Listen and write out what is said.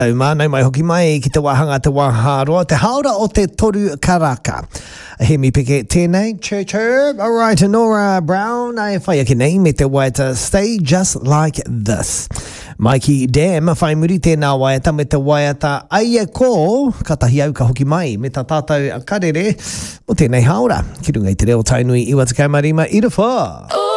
Nei mai hoki mai ki te wahanga te waharoa, te haora o te toru karaka. He mi peke tēnei, church herb. All right, Nora Brown, ai whai ake nei me te waita Stay Just Like This. Mikey Dam, whai muri tēnā waita me te waita Aia Ko, katahi au ka hoki mai, me ta tātou karere, o tēnei haora. Ki runga i te reo tainui iwa te kaumarima, i ra whā.